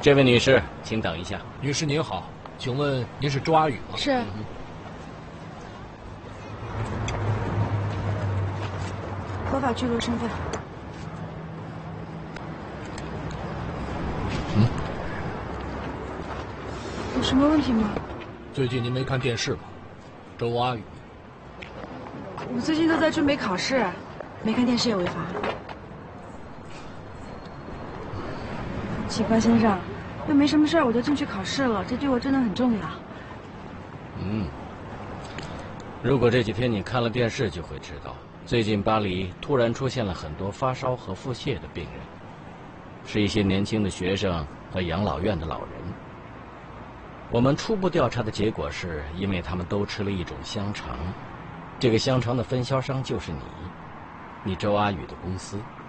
这位女士，请等一下。 女士您好，请问您是周阿宇吗？ 是。合法居留身份。有什么问题吗？ 最近您没看电视吗？周阿宇。 我最近都在准备考试，没看电视也违法。奇怪先生，又没什么事儿，我就进去考试了，这对我真的很重要。 如果这几天你看了电视，就会知道，最近巴黎突然出现了很多发烧和腹泻的病人，是一些年轻的学生和养老院的老人。我们初步调查的结果是，因为他们都吃了一种香肠，这个香肠的分销商就是你周阿宇的公司。